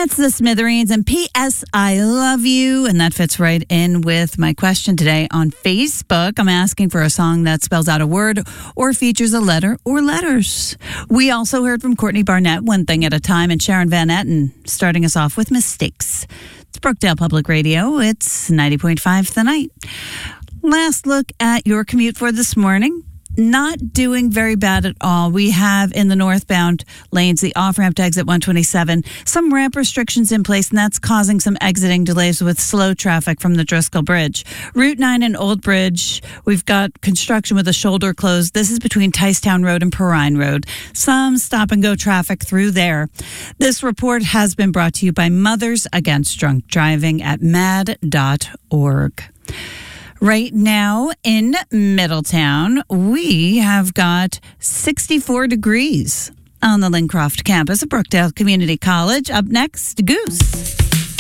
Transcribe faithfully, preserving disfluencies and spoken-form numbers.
That's the Smithereens and P S I love you. And that fits right in with my question today on Facebook. I'm asking for a song that spells out a word or features a letter or letters. We also heard from Courtney Barnett, One Thing at a Time, and Sharon Van Etten, starting us off with Mistakes. It's Brookdale Public Radio. It's ninety point five The Night. Last look at your commute for this morning. Not doing very bad at all. We have in the northbound lanes the off-ramp to exit one twenty-seven, some ramp restrictions in place, and that's causing some exiting delays with slow traffic from the Driscoll Bridge. Route nine and Old Bridge, we've got construction with a shoulder closed. This is between Ticetown Road and Perrine Road. Some stop-and-go traffic through there. This report has been brought to you by Mothers Against Drunk Driving at mad dot org. Right now in Middletown, we have got sixty-four degrees on the Lincroft campus of Brookdale Community College. Up next, Goose.